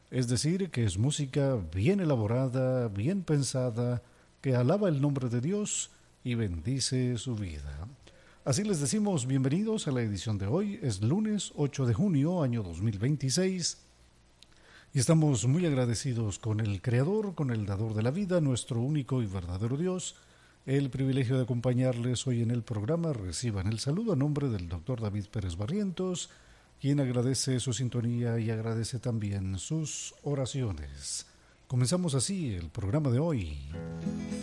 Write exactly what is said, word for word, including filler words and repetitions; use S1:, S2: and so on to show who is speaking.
S1: Es decir, que es música bien elaborada, bien pensada, que alaba el nombre de Dios y bendice su vida. Así les decimos bienvenidos a la edición de hoy. Es lunes ocho de junio, año dos mil veintiséis. Y estamos muy agradecidos con el Creador, con el Dador de la vida, nuestro único y verdadero Dios. El privilegio de acompañarles hoy en el programa. Reciban el saludo a nombre del doctor David Pérez Barrientos, quien agradece su sintonía y agradece también sus oraciones. Comenzamos así el programa de hoy.